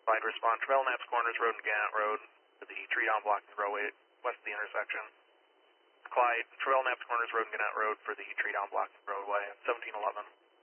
Clyde, respond. Travel Naps Corners, Road and Gannett Road to the tree down blocking the roadway west of the intersection. Clyde, Travel Naps Corners, Road and Gannett Road for the tree down blocking the roadway, 1711.